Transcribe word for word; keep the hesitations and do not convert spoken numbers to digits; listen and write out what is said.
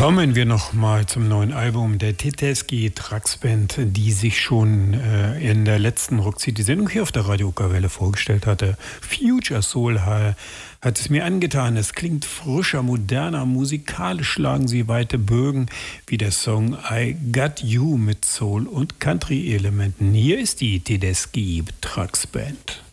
Kommen wir noch mal zum neuen Album der Tedeschi Trucks Band, die sich schon äh, in der letzten Rock City-Sendung hier auf der Radio Okerwelle vorgestellt hatte. Future Soul Hall hat es mir angetan. Es klingt frischer, moderner, musikalisch schlagen sie weite Bögen, wie der Song I Got You mit Soul- und Country-Elementen. Hier ist die Tedeschi Trucks Band.